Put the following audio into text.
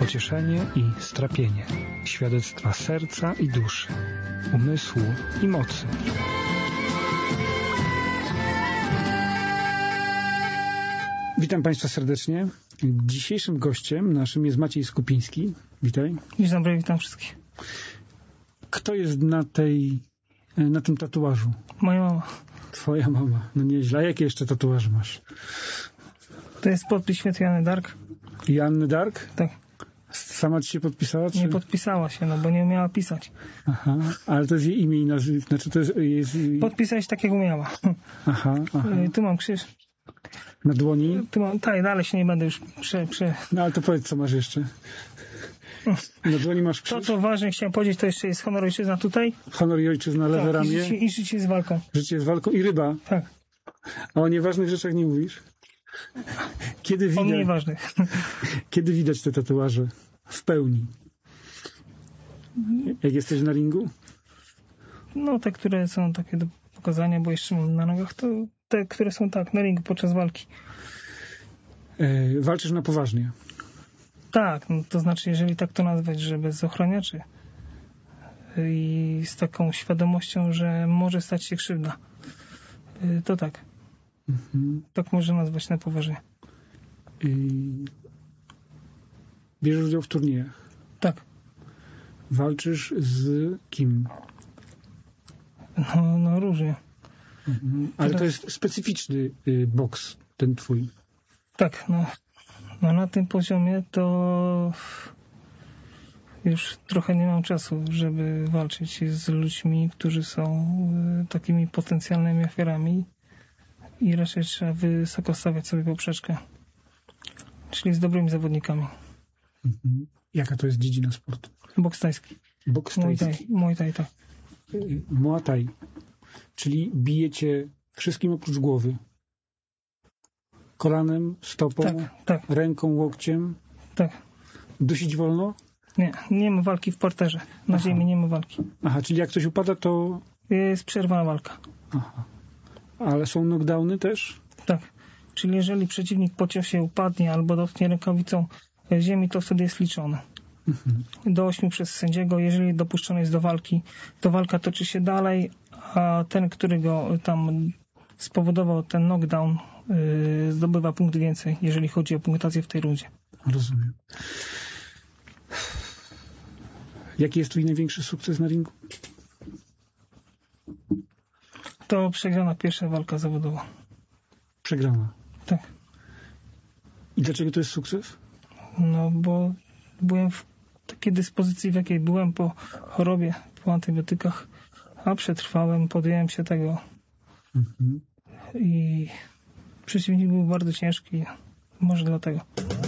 pocieszenie i strapienie, świadectwa serca i duszy, umysłu i mocy. Witam Państwa serdecznie. Dzisiejszym gościem naszym jest Maciej Skupiński. Witaj. Dzień dobry, witam wszystkich. Kto jest na tym tatuażu? Moja mama. Twoja mama. No nieźle. A jakie jeszcze tatuaże masz? To jest podpis świętej Joanny Dark. Joanny Dark? Tak. Sama ci się podpisała? Czy? Nie podpisała się, bo nie umiała pisać. Aha, ale to jest jej imię i nazwisko. Znaczy to jest... Podpisać tak, jak umiała. Aha. Tu mam krzyż. Na dłoni? Tu mam, tak, dalej się nie będę już No ale to powiedz, co masz jeszcze. Na dłoni masz krzyż? To, co ważne, chciałem powiedzieć, to jeszcze jest honor ojczyzna tutaj. Honor i ojczyzna, lewe tak, ramię. I życie z walką. Życie z walką i ryba. Tak. A o nieważnych rzeczach nie mówisz? Kiedy widać, o mniej ważnych. Kiedy widać te tatuaże w pełni? Jak jesteś na ringu? No te, które są takie do pokazania, bo jeszcze mam na nogach, to te, które są tak, na ringu podczas walki. Walczysz na poważnie? Tak, no to znaczy, jeżeli tak to nazwać, że bez ochraniaczy i z taką świadomością, że może stać się krzywda, to tak. Mhm. Tak można nazwać na poważnie. Bierzesz udział w turniejach? Tak. Walczysz z kim? No różnie. Mhm. Ale to jest specyficzny boks, ten twój. Tak, no na tym poziomie to już trochę nie mam czasu, żeby walczyć z ludźmi, którzy są takimi potencjalnymi ofiarami i raczej trzeba wysoko stawiać sobie poprzeczkę. Czyli z dobrymi zawodnikami. Mhm. Jaka to jest dziedzina sportu? Boks tajski. Boks tajski. Muay Thai, tak. Muay Thai. Czyli bijecie wszystkim oprócz głowy. Kolanem, stopą, tak. Ręką, łokciem. Tak. Dusić wolno? Nie ma walki w parterze. Na ziemi nie ma walki. Aha, czyli jak ktoś upada, to... Jest przerwana walka. Aha. Ale są knockdowny też? Tak. Czyli jeżeli przeciwnik po ciosie upadnie albo dotknie rękawicą ziemi, to wtedy jest liczone. Mhm. Do 8 przez sędziego. Jeżeli dopuszczony jest do walki, to walka toczy się dalej, a ten, który go tam spowodował ten knockdown, zdobywa punkt więcej, jeżeli chodzi o punktację w tej rundzie. Rozumiem. Jaki jest twój największy sukces na ringu? To przegrana pierwsza walka zawodowa. Przegrana? Tak. I dlaczego to jest sukces? No bo byłem w takiej dyspozycji, w jakiej byłem po chorobie, po antybiotykach, a przetrwałem, podjąłem się tego. Mhm. I przeciwnik był bardzo ciężki. Może dlatego.